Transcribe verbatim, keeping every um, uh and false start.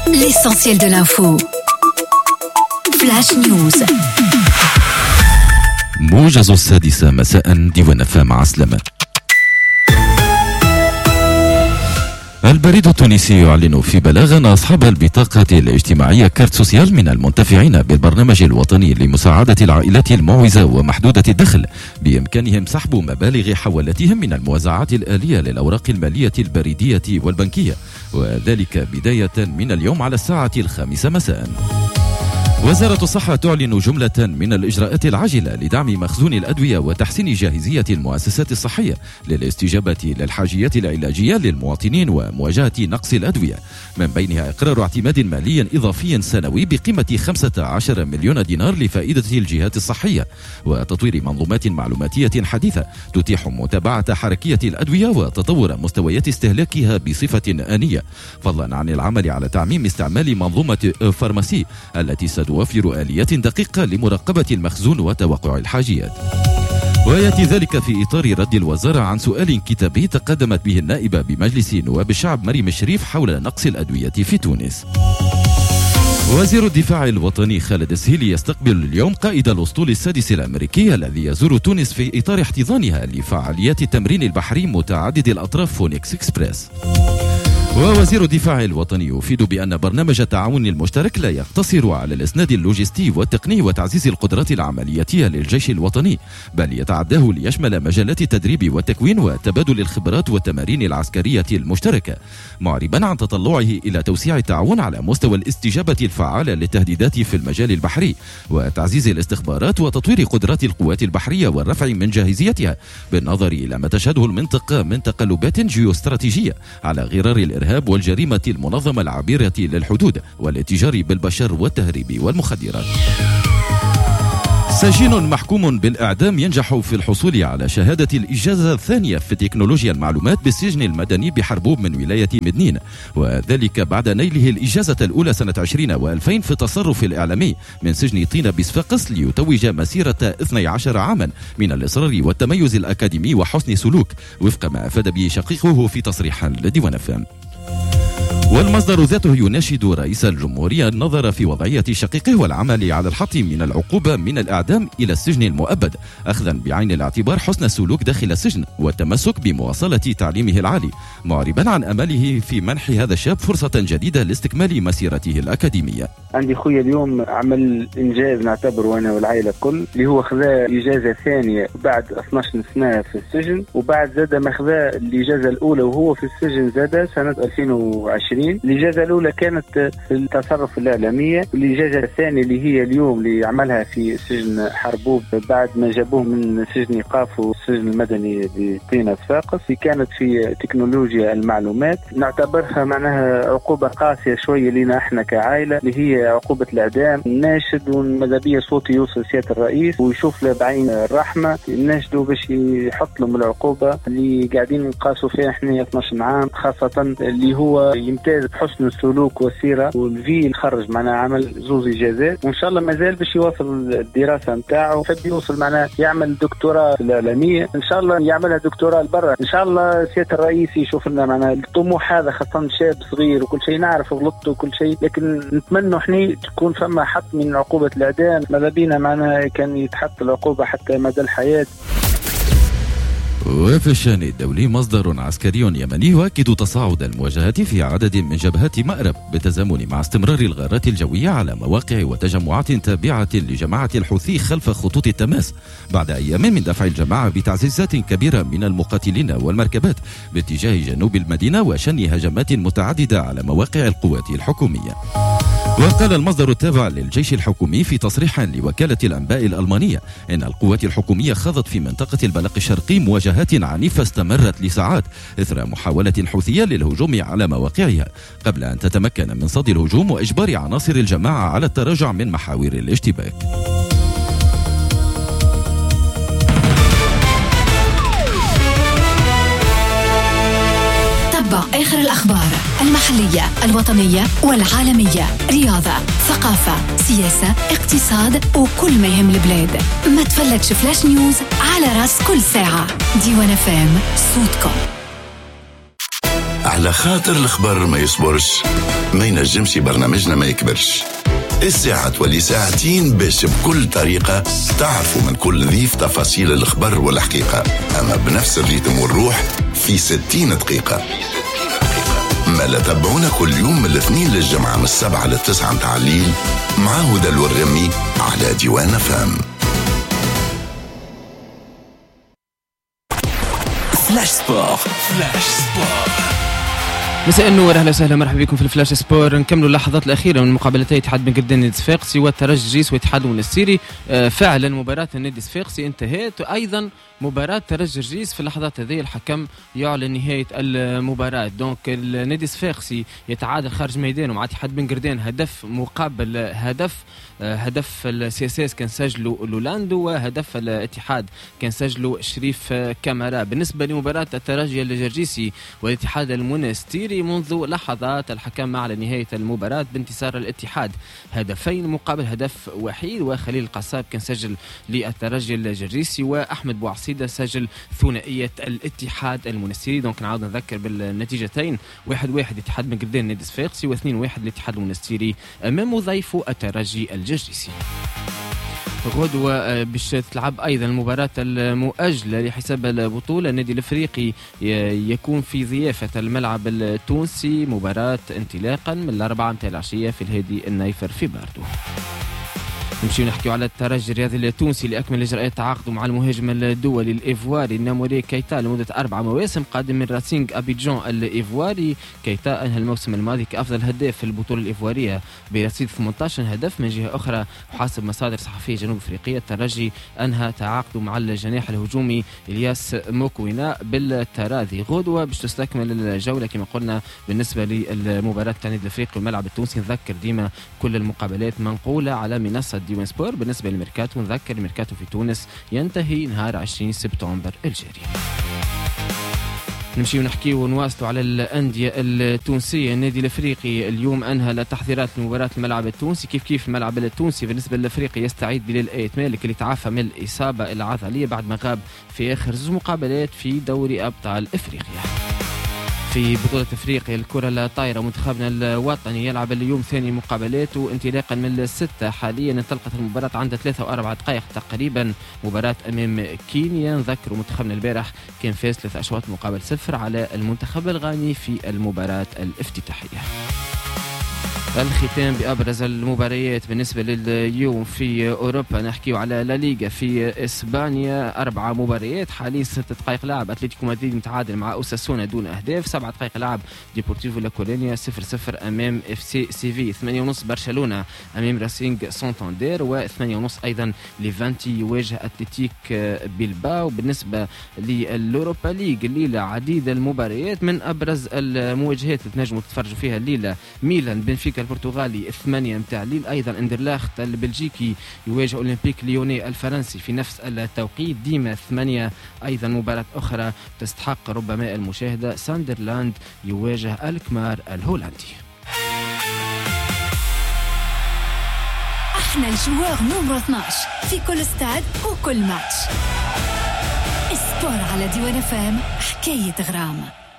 L'essentiel de l'info. Flash News. موجز السادسة مساء ديوان فام عسلمة. البريد التونسي يعلن في بلاغ أن أصحاب البطاقة الاجتماعية كارت سوسيال من المنتفعين بالبرنامج الوطني لمساعدة العائلات المعوزة ومحدودة الدخل بإمكانهم سحب مبالغ حوالتهم من الموزعات الآلية للأوراق المالية البريدية والبنكية، وذلك بداية من اليوم على الساعة الخامسة مساء. وزارة الصحة تعلن جملة من الإجراءات العاجلة لدعم مخزون الأدوية وتحسين جاهزية المؤسسات الصحية للاستجابة للحاجيات العلاجية للمواطنين ومواجهة نقص الأدوية، من بينها إقرار اعتماد مالي إضافي سنوي بقيمة خمسة عشر مليون دينار لفائدة الجهات الصحية، وتطوير منظومات معلوماتية حديثة تتيح متابعة حركية الأدوية وتطور مستويات استهلاكها بصفة آنية، فضلا عن العمل على تعميم استعمال منظومة فارماسي التي توفر آليات دقيقة لمراقبة المخزون وتوقع الحاجيات. ويأتي ذلك في إطار رد الوزارة عن سؤال كتابي تقدمت به النائبة بمجلس نواب الشعب مريم الشريف حول نقص الأدوية في تونس. وزير الدفاع الوطني خالد السهيلي يستقبل اليوم قائد الأسطول السادس الأمريكي الذي يزور تونس في إطار احتضانها لفعاليات التمرين البحري متعدد الأطراف فونيكس إكسبريس. ووزير الدفاع الوطني يفيد بأن برنامج التعاون المشترك لا يقتصر على الإسناد اللوجستي والتقني وتعزيز القدرات العملياتية للجيش الوطني، بل يتعداه ليشمل مجالات التدريب والتكوين وتبادل الخبرات والتمارين العسكرية المشتركة، معربا عن تطلعه إلى توسيع التعاون على مستوى الاستجابة الفعالة للتهديدات في المجال البحري وتعزيز الاستخبارات وتطوير قدرات القوات البحرية والرفع من جاهزيتها، بالنظر إلى ما تشهده المنطقة من تقلبات جيوستراتيجية على غرار الإرهاب والجريمة المنظمة العابرة للحدود والاتجار بالبشر والتهريب والمخدرات. سجين محكوم بالإعدام ينجح في الحصول على شهادة الإجازة الثانية في تكنولوجيا المعلومات بالسجن المدني بحربوب من ولاية مدنين، وذلك بعد نيله الإجازة الأولى سنة عشرين وألفين في التصرف الإعلامي من سجن طينة بصفاقس ليتوج مسيرة اثني عشر عاما من الإصرار والتميز الأكاديمي وحسن سلوك، وفق ما أفاد به شقيقه في تصريح لديوان فام. والمصدر ذاته يناشد رئيس الجمهورية النظر في وضعية شقيقه والعمل على الحط من العقوبة من الإعدام إلى السجن المؤبد، أخذا بعين الاعتبار حسن السلوك داخل السجن والتمسك بمواصلة تعليمه العالي، معربا عن أمله في منح هذا الشاب فرصة جديدة لاستكمال مسيرته الأكاديمية. عندي خويا اليوم عمل إنجاز نعتبره أنا والعائلة الكل، اللي هو خذا إجازة ثانية بعد اثني عشر سنة في السجن، وبعد زاد ما خذا الإجازة الأولى وهو في السجن زاد سنة ألفين وعشرين. الإجازة الأولى كانت في التصرف الإعلامية، والإجازة الثانية اللي هي اليوم اللي عملها في سجن حربوب بعد ما جابوه من سجن إيقاف والسجن المدني بطينة صفاقس، كانت في تكنولوجيا المعلومات. نعتبرها معناها عقوبة قاسية شوية لنا احنا كعائلة، اللي هي عقوبة الإعدام. ناشد والمدابية صوتي يوصل سيادة الرئيس ويشوف له بعين الرحمة، ناشدوا باش يحط لهم العقوبة اللي قاعدين نقاسوا فيها احنا اثني عشر عام، خاصة اللي هو يمتاز بحسن السلوك والسيرة، والفي خرج معنا عمل زوز إجازات، وإن شاء الله مازال باش يواصل الدراسة نتاعه، فبي يوصل معنا يعمل دكتوراه في الإعلامية، إن شاء الله يعملها دكتوراه لبرا، إن شاء الله سيادة الرئيس يشوف لنا معنا الطموح هذا، خاصة شاب صغير وكل شيء نعرف غلطت وكل شيء، لكن نتمنى احنا تكون فما حط من عقوبة الإعدام، ماذا بينا معنا كان يتحط العقوبة حتى مدى الحياة. وفي الشأن الدولي مصدر عسكري يمني يؤكد تصاعد المواجهات في عدد من جبهات مأرب بالتزامن مع استمرار الغارات الجوية على مواقع وتجمعات تابعة لجماعة الحوثي خلف خطوط التماس، بعد أيام من دفع الجماعة بتعزيزات كبيرة من المقاتلين والمركبات باتجاه جنوب المدينة وشن هجمات متعددة على مواقع القوات الحكومية. وقال المصدر التابع للجيش الحكومي في تصريح لوكالة الأنباء الألمانية إن القوات الحكومية خاضت في منطقة البلق الشرقي مواجهات عنيفة استمرت لساعات إثر محاولة حوثية للهجوم على مواقعها، قبل أن تتمكن من صد الهجوم وإجبار عناصر الجماعة على التراجع من محاور الاشتباك. تتبع آخر الأخبار المحلية الوطنية والعالمية، رياضة، ثقافة، سياسة، اقتصاد وكل ما يهم البلاد. ما تفلتش فلاش نيوز على راس كل ساعة. ديوان فام، صوتكم. على خاطر الخبر ما يصبرش، ما ينجمش برنامجنا ما يكبرش. الساعة تولي ساعتين باش بكل طريقة تعرفوا من كل ضيف تفاصيل الخبر والحقيقة، أما بنفس الريتم والروح في ستين دقيقة. ما لا تابعونا كل يوم من الاثنين للجمعة من السبعة للتسعة متاع الليل مع هدى الورمي على ديوان فام. فلاش سبور. فلاش سبور. مساء النور، اهلا وسهلا، مرحبا بكم في الفلاش سبور. نكملوا اللحظات الاخيره من مقابلتي اتحاد بن قردان النادي الصفاقسي والترجي جيس واتحاد المنستيري. آه فعلا مباراه النادي الصفاقسي انتهت، وايضا مباراه ترجي جيس في اللحظات هذه الحكم يعلن نهايه المباراه. دونك النادي الصفاقسي يتعادل خارج ميدانه مع اتحاد بن قردان هدف مقابل هدف. آه هدف السي اس اس كان سجله لولاندو، وهدف الاتحاد كان سجله شريف كامارا. بالنسبه لمباراه الترجي الجرجيسي والاتحاد المنستيري منذ لحظات الحكم على نهاية المباراة بانتصار الاتحاد هدفين مقابل هدف وحيد، وخليل القصاب كان سجل للترجي الجرجيسي، وأحمد بوعصيدة سجل ثنائية الاتحاد المنستيري. دونك نعاود نذكر بالنتيجتين: واحد واحد اتحاد بن قردان النادي الصفاقسي، واثنين واحد الاتحاد المنستيري أمام ضيفه الترجي الجرجيسي. غدوة باش تلعب أيضا المباراة المؤجلة لحساب البطولة. النادي الأفريقي يكون في ضيافة الملعب التونسي، مباراة انطلاقا من الأربعة متاع العشية في الهادي النايفر في باردو. نمشي نحكيو على الترجي الرياضي التونسي اللي أكمل إجراءات تعاقده مع المهاجم الدولي الإيفواري ناموري كيتا لمدة أربع مواسم، قادم من راسينغ أبيجان الإيفواري. كيتا أنهى الموسم الماضي كأفضل هداف في البطولة الإيفوارية برصيد ثمانية عشر هدف. من جهة أخرى وحسب مصادر صحفية جنوب أفريقية، الترجي أنهى تعاقده مع الجناح الهجومي إلياس موكوينا بالتراضي. غدوة باش تستكمل الجولة كما قلنا بالنسبة للمباراة تاع النادي الأفريقي والملعب التونسي. نذكر ديما كل المقابلات منقولة على منصة ديوان سبور. بالنسبة للميركاتو نذكر الميركاتو في تونس ينتهي نهار عشرين سبتمبر الجاري. نمشي ونحكي ونواصلوا على الأندية التونسية. النادي الأفريقي اليوم أنهى التحضيرات لمباراة الملعب التونسي. كيف كيف الملعب التونسي بالنسبة للأفريقي يستعيد بلال آيت مالك اللي تعافى من الإصابة العضلية بعد ما غاب في آخر زوج مقابلات في دوري أبطال أفريقيا. في بطولة أفريقيا الكرة الطايرة منتخبنا الوطني يلعب اليوم ثاني مقابلاته انطلاقا من الستة. حاليا انطلقت المباراة عند ثلاثة وأربعة دقائق تقريبا، مباراة أمام كينيا. نذكر منتخبنا البارح كان فاز ثلاث أشواط مقابل صفر على المنتخب الغاني في المباراة الافتتاحية. الختام بأبرز المباريات بالنسبة لليوم في أوروبا. نحكيو على لا ليغا في إسبانيا، أربعة مباريات حاليا ست دقائق لعب. أتلتيكو مدريد متعادل مع أوساسونا دون أهداف. سبعة دقائق لعب ديبورتيفو لا كولونيا صفر صفر أمام اف سي سيفي. ثمانية ونص برشلونة أمام راسينغ سانتاندير، وثمانية ونص أيضا ليفانتي يواجه أتلتيك بيلباو. بالنسبة للأوروبا ليغ الليلة عديد المباريات، من أبرز المواجهات اللي تنجموا تتفرجوا فيها الليلة: ميلان بنفيكا البرتغالي ثمانية متاع الليل، أيضا اندرلاخت البلجيكي يواجه أولمبيك ليوني الفرنسي في نفس التوقيت ديما ثمانية. أيضا مباراة أخرى تستحق ربما المشاهدة: ساندرلاند يواجه الكمار الهولندي. احنا الجوار نمرو اثناش في كل استاد وكل ماتش. السبور على ديوان فام، حكاية غرام.